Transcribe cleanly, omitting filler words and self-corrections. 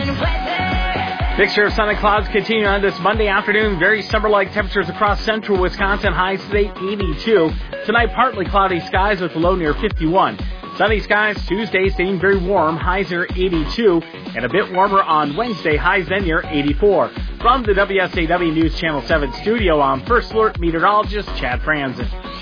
Mixture of sun and clouds continue on this Monday afternoon. Very summer-like temperatures across central Wisconsin. Highs today 82. Tonight partly cloudy skies with a low near 51. Sunny skies Tuesday staying very warm. Highs near 82. And a bit warmer on Wednesday. Highs then near 84. From the WSAW News Channel 7 studio, I'm First Alert meteorologist Chad Franzen.